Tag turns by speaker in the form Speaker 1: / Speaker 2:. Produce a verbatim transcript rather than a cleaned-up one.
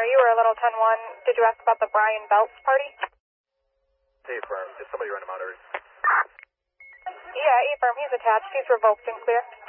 Speaker 1: you were a little ten one. Did you ask about the Brian Belts party?
Speaker 2: A-firm. Did somebody run him out already?
Speaker 1: Yeah, A-firm. He's attached. He's revoked and clear.